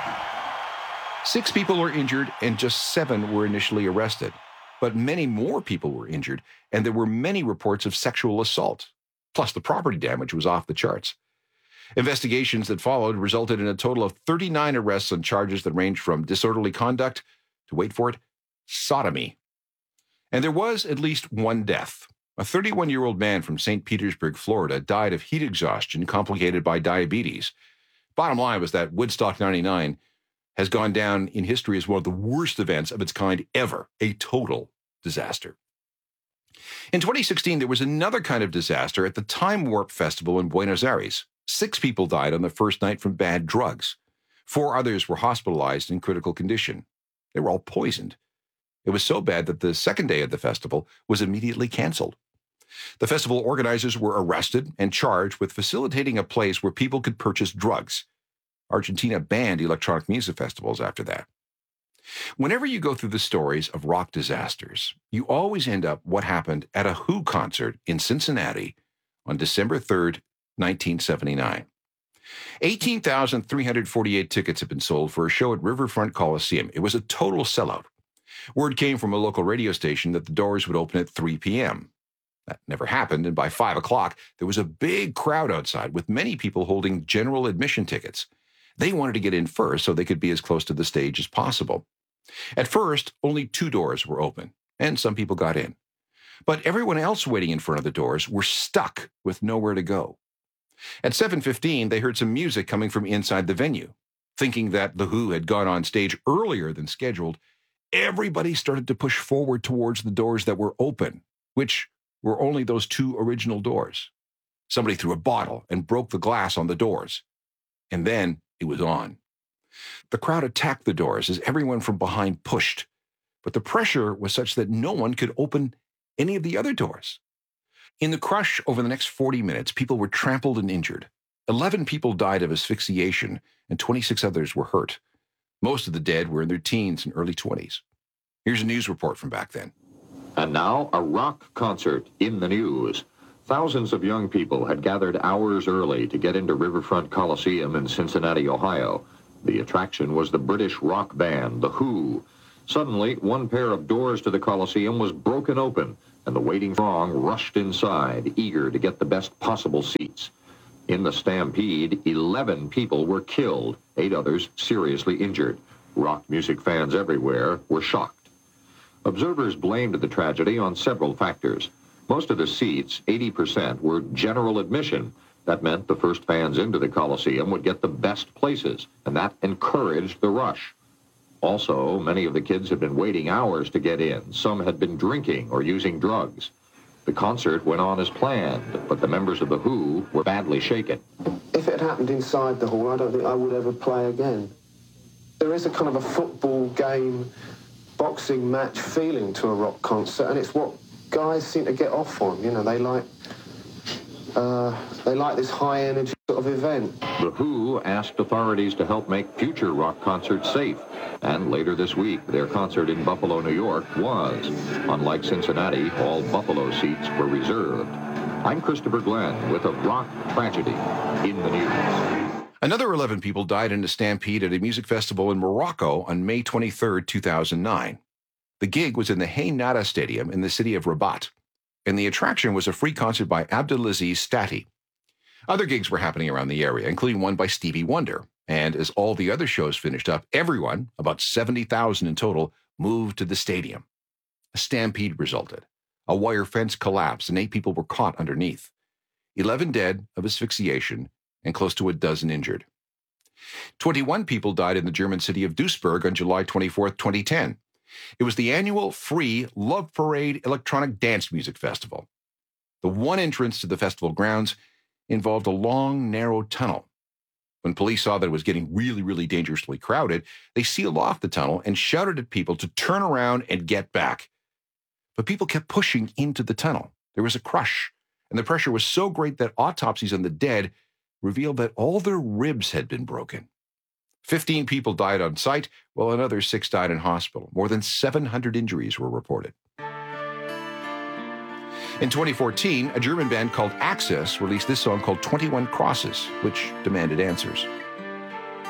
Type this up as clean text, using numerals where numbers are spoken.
6 people were injured and just 7 were initially arrested. But many more people were injured, and there were many reports of sexual assault. Plus, the property damage was off the charts. Investigations that followed resulted in a total of 39 arrests on charges that ranged from disorderly conduct to, wait for it, sodomy. And there was at least one death. A 31-year-old man from St. Petersburg, Florida, died of heat exhaustion complicated by diabetes. Bottom line was that Woodstock 99 has gone down in history as one of the worst events of its kind ever, a total disaster. In 2016, there was another kind of disaster at the Time Warp Festival in Buenos Aires. 6 people died on the first night from bad drugs. 4 others were hospitalized in critical condition. They were all poisoned. It was so bad that the second day of the festival was immediately canceled. The festival organizers were arrested and charged with facilitating a place where people could purchase drugs. Argentina banned electronic music festivals after that. Whenever you go through the stories of rock disasters, you always end up what happened at a Who concert in Cincinnati on December 3rd, 1979. 18,348 tickets had been sold for a show at Riverfront Coliseum. It was a total sellout. Word came from a local radio station that the doors would open at 3 p.m. That never happened, and by 5 o'clock, there was a big crowd outside with many people holding general admission tickets. They wanted to get in first so they could be as close to the stage as possible. At first, only 2 doors were open, and some people got in. But everyone else waiting in front of the doors were stuck with nowhere to go. At 7:15, they heard some music coming from inside the venue. Thinking that The Who had gone on stage earlier than scheduled, everybody started to push forward towards the doors that were open, which were only those 2 original doors. Somebody threw a bottle and broke the glass on the doors. And then it was on. The crowd attacked the doors as everyone from behind pushed, but the pressure was such that no one could open any of the other doors. In the crush over the next 40 minutes, people were trampled and injured. 11 people died of asphyxiation, and 26 others were hurt. Most of the dead were in their teens and early 20s. Here's a news report from back then. And now, a rock concert in the news. Thousands of young people had gathered hours early to get into Riverfront Coliseum in Cincinnati, Ohio. The attraction was the British rock band, The Who. Suddenly, one pair of doors to the Coliseum was broken open, and the waiting throng rushed inside, eager to get the best possible seats. In the stampede, 11 people were killed, 8 others seriously injured. Rock music fans everywhere were shocked. Observers blamed the tragedy on several factors. Most of the seats, 80%, were general admission. That meant the first fans into the Coliseum would get the best places, and that encouraged the rush. Also, many of the kids had been waiting hours to get in. Some had been drinking or using drugs. The concert went on as planned, but the members of The Who were badly shaken. If it had happened inside the hall, I don't think I would ever play again. There is a kind of a football game, boxing match feeling to a rock concert, and it's what guys seem to get off on. You know, they like this high-energy sort of event. The Who asked authorities to help make future rock concerts safe. And later this week, their concert in Buffalo, New York was. Unlike Cincinnati, all Buffalo seats were reserved. I'm Christopher Glenn with a rock tragedy in the news. Another 11 people died in a stampede at a music festival in Morocco on May 23, 2009. The gig was in the Hey Nada Stadium in the city of Rabat, and the attraction was a free concert by Abdelaziz Stati. Other gigs were happening around the area, including one by Stevie Wonder. And as all the other shows finished up, everyone, about 70,000 in total, moved to the stadium. A stampede resulted. A wire fence collapsed and 8 people were caught underneath. 11 dead of asphyxiation and close to a dozen injured. 21 people died in the German city of Duisburg on July 24, 2010. It was the annual free Love Parade electronic dance music festival. The one entrance to the festival grounds involved a long, narrow tunnel. When police saw that it was getting really, really dangerously crowded, they sealed off the tunnel and shouted at people to turn around and get back. But people kept pushing into the tunnel. There was a crush, and the pressure was so great that autopsies on the dead revealed that all their ribs had been broken. 15 people died on site, while another 6 died in hospital. More than 700 injuries were reported. In 2014, a German band called Axis released this song called 21 Crosses, which demanded answers.